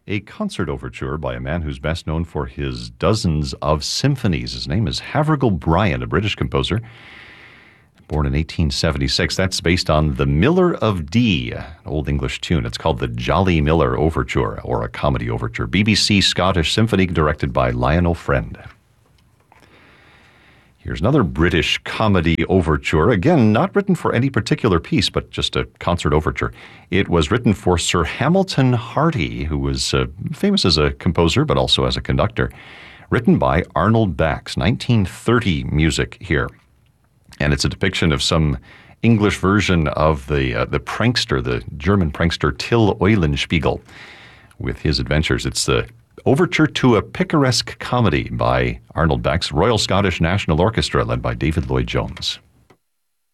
a concert overture by a man who's best known for his dozens of symphonies. His name is Havergal Brian, a British composer, born in 1876. That's based on The Miller of Dee, an Old English tune. It's called the Jolly Miller Overture, or a comedy overture. BBC Scottish Symphony, directed by Lionel Friend. Here's another British comedy overture. Again, not written for any particular piece, but just a concert overture. It was written for Sir Hamilton Harty, who was famous as a composer, but also as a conductor. Written by Arnold Bax, 1930 music here. And it's a depiction of some English version of the prankster, the German prankster Till Eulenspiegel, with his adventures. It's the Overture to a Picaresque Comedy by Arnold Bax, Royal Scottish National Orchestra, led by David Lloyd-Jones.